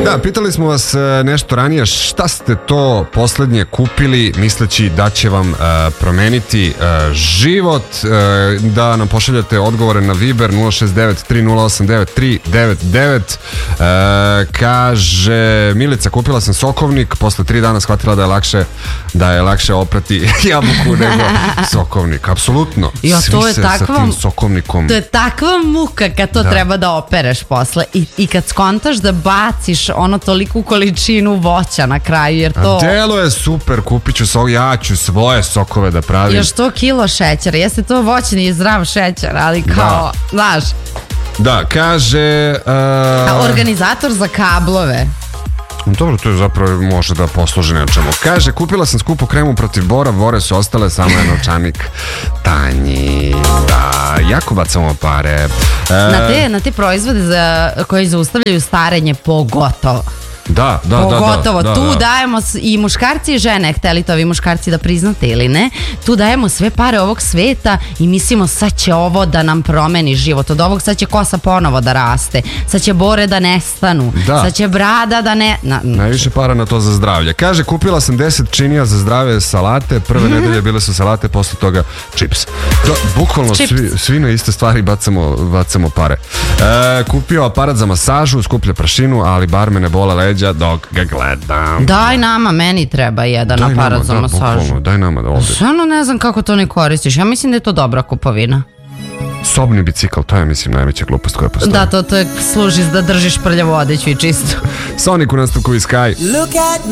Da, pitali smo vas nešto ranije šta ste to poslednje kupili misleći da će vam promeniti život, da nam pošaljate odgovore na Viber 069-3089-399. Kaže Milica, kupila sam sokovnik, posle 3 dana shvatila da je lakše oprati jabuku nego sokovnik. Apsolutno. Jo, svi to je se sa tim sokovnikom. To je takva muka kad to treba da opereš posle i kad skontaš da baciš ono toliku količinu voća na kraju, jer to... Delo je super, kupit ću ja ću svoje sokove da pravim. Još 100 kilo šećera, jeste to voćni i zdrav šećer, ali kao, znaš... Da, kaže... A organizator za kablove. Dobro, to je zapravo može da posluži nečemu. Kaže, kupila sam skupu kremu protiv bora, bore su ostale, samo je novčanik tanji. Da, jako bacamo pare. Na te proizvode koji zaustavljaju starenje pogotovo. Da. Pogotovo, tu dajemo i muškarci i žene, hteli to vi muškarci da priznate ili ne, tu dajemo sve pare ovog sveta i mislimo sad će ovo da nam promeni život, od ovog sad će kosa ponovo da raste, sad će bore da nestanu, sad će brada da ne... Najviše para na to za zdravlje. Kaže, kupila sam 10 činija za zdrave salate, prve nedelje bile su salate, posle toga čips. Bukvalno svi na iste stvari bacamo pare. Kupio aparat za masažu, skuplja prašinu, ali bar me ne bole leđa dok ga gledam. Daj nama, meni treba jedan aparat za masažu. Bukvalno, daj nama da ovdje. Stvarno ne znam kako to ne koristiš. Ja mislim da je to dobra kupovina. Sobni bicikl, to je mislim najveća glupost koja postoji. Da, to služi da držiš prljavu odeću i čistu. Sonic u nastavku iz Sky.